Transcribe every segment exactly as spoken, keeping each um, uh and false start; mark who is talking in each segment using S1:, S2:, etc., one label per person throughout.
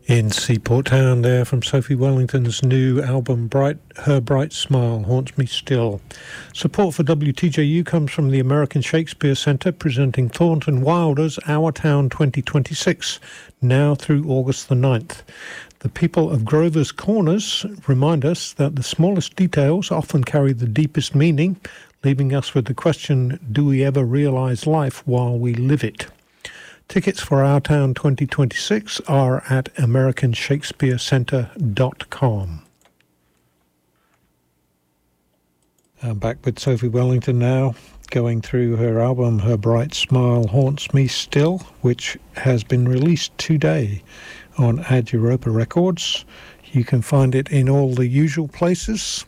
S1: In Seaport Town there from Sophie Wellington's new album, Bright, Her Bright Smile Haunts Me Still. Support for W T J U comes from the American Shakespeare Centre, presenting Thornton Wilder's Our Town twenty twenty-six, now through August the ninth. The people of Grover's Corners remind us that the smallest details often carry the deepest meaning, leaving us with the question, do we ever realise life while we live it? Tickets for Our Town twenty twenty-six are at american shakespeare centre dot com. I'm back with Sophie Wellington now, going through her album Her Bright Smile Haunts Me Still, which has been released today on Ad Europa Records. You can find it in all the usual places.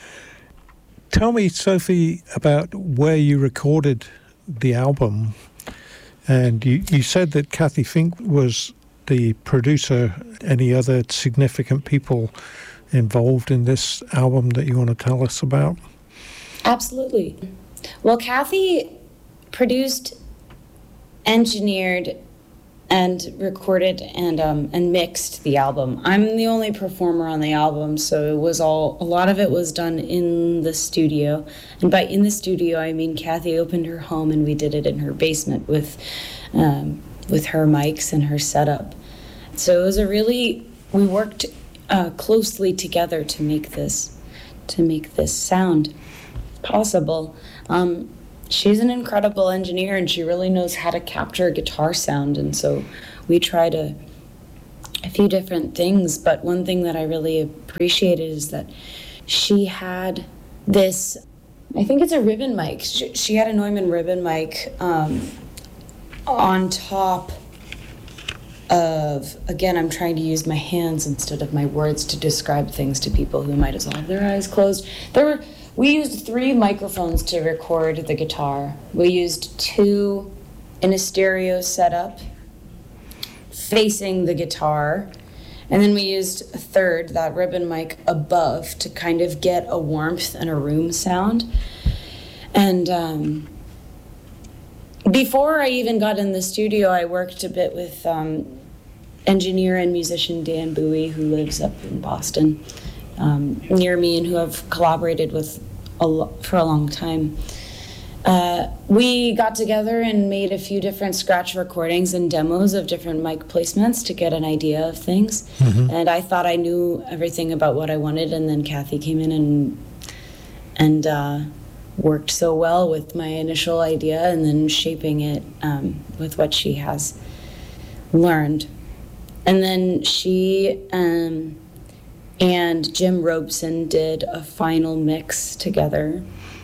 S1: Tell me, Sophie, about where you recorded the album. And you, you said that Kathy Fink was the producer. Any other significant people involved in this album that you want to tell us about?
S2: Absolutely. Well, Kathy produced, engineered, and recorded and um, and mixed the album. I'm the only performer on the album, so it was all a lot of it was done in the studio. And by in the studio, I mean Kathy opened her home and we did it in her basement with um, with her mics and her setup. So it was a really we worked uh, closely together to make this to make this sound possible. Um, She's an incredible engineer, and she really knows how to capture a guitar sound. And so we tried a, a few different things, but one thing that I really appreciated is that she had this, I think it's a ribbon mic. She, she had a Neumann ribbon mic um, on top of, again, I'm trying to use my hands instead of my words to describe things to people who might as well have their eyes closed. There were We used three microphones to record the guitar. We used two in a stereo setup facing the guitar, and then we used a third, that ribbon mic, above to kind of get a warmth and a room sound. And um, before I even got in the studio, I worked a bit with um, engineer and musician Dan Bowie, who lives up in Boston, Um, near me, and who I've collaborated with a lo- for a long time. Uh, we got together and made a few different scratch recordings and demos of different mic placements to get an idea of things. Mm-hmm. And I thought I knew everything about what I wanted, and then Kathy came in and and uh, worked so well with my initial idea, and then shaping it um, with what she has learned. And then she um, and Jim Robeson did a final mix together.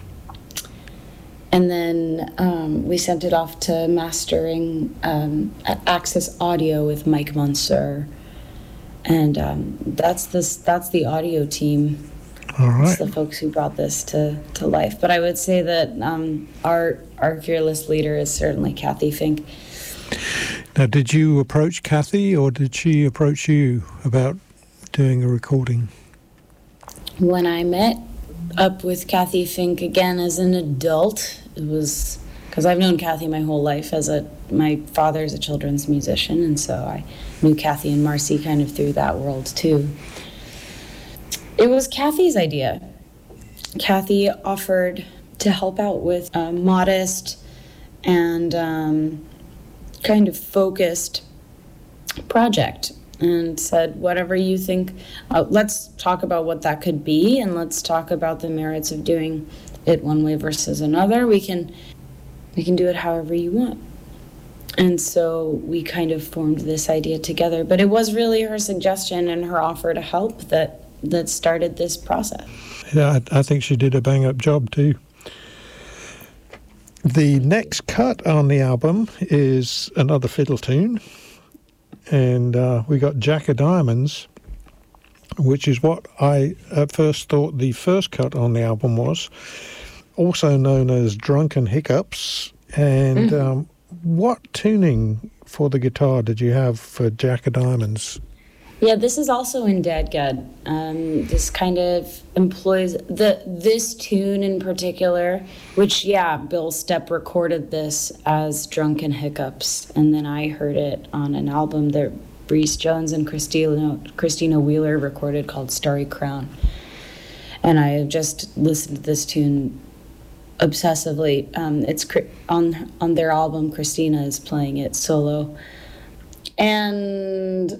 S2: And then um, we sent it off to mastering um, at Access Audio with Mike Monsieur. And um, that's this, that's the audio team.
S1: All right.
S2: It's the folks who brought this to, to life. But I would say that um, our, our fearless leader is certainly Kathy Fink.
S1: Now, did you approach Kathy, or did she approach you about doing a recording?
S2: When I met up with Kathy Fink again as an adult, it was because I've known Kathy my whole life. As a my father's a children's musician, and so I knew Kathy and Marcy kind of through that world too. It was Kathy's idea. Kathy offered to help out with a modest and um, kind of focused project, and said, whatever you think, uh, let's talk about what that could be, and let's talk about the merits of doing it one way versus another. We can we can do it however you want. And so we kind of formed this idea together. But it was really her suggestion and her offer to help that that started this process.
S1: Yeah, I, I think she did a bang-up job too. The next cut on the album is another fiddle tune. And uh, we got Jack of Diamonds, which is what I at first thought the first cut on the album was, also known as Drunken Hiccups. And mm. um, what tuning for the guitar did you have for Jack of Diamonds?
S2: Yeah, this is also in Dadgad. Um, this kind of employs the this tune in particular, which, yeah, Bill Stepp recorded this as Drunken Hiccups, and then I heard it on an album that Breeze Jones and Christina, Christina Wheeler recorded called Starry Crown. And I just listened to this tune obsessively. Um, it's on on their album, Christina is playing it solo. And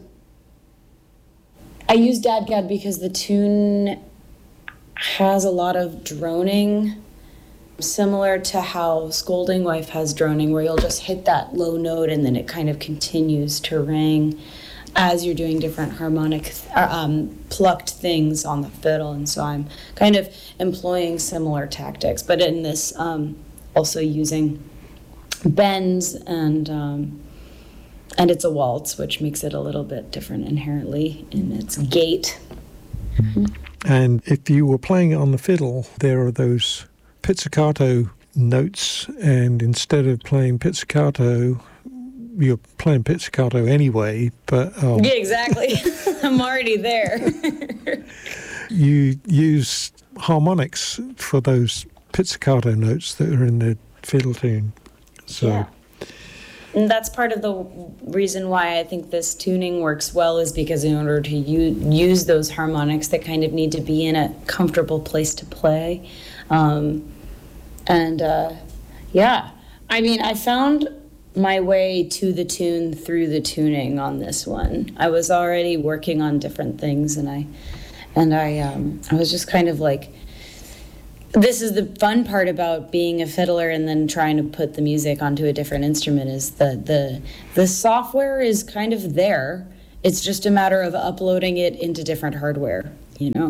S2: I use Dadgad because the tune has a lot of droning, similar to how Scolding Wife has droning, where you'll just hit that low note and then it kind of continues to ring as you're doing different harmonic, um, plucked things on the fiddle. And so I'm kind of employing similar tactics, but in this, um, also using bends and um, and it's a waltz, which makes it a little bit different inherently in its gait. Mm-hmm.
S1: And if you were playing it on the fiddle, there are those pizzicato notes, and instead of playing pizzicato, you're playing pizzicato anyway, but... Um,
S2: yeah, exactly. I'm already there.
S1: You use harmonics for those pizzicato notes that are in the fiddle tune. So.
S2: Yeah. And that's part of the reason why I think this tuning works well, is because in order to u- use those harmonics that kind of need to be in a comfortable place to play. Um, and uh, yeah, I mean, I found my way to the tune through the tuning on this one. I was already working on different things, and I and I um, I was just kind of like, this is the fun part about being a fiddler and then trying to put the music onto a different instrument, is the the the software is kind of there. It's just a matter of uploading it into different hardware, you know.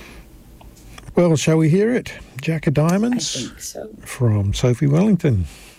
S1: Well, shall we hear it? Jack of Diamonds?
S2: I think so.
S1: From Sophie Wellington.